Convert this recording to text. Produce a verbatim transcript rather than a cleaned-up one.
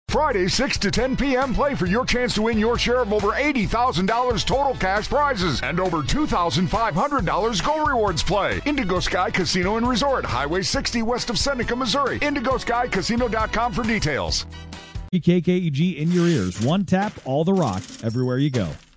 Friday, six to ten p.m. Play for your chance to win your share of over eighty thousand dollars total cash prizes and over two thousand five hundred dollars Go Rewards Play. Indigo Sky Casino and Resort, Highway sixty west of Seneca, Missouri. Indigo Sky Casino dot com for details. K K E G in your ears. One tap, all the rock, everywhere you go.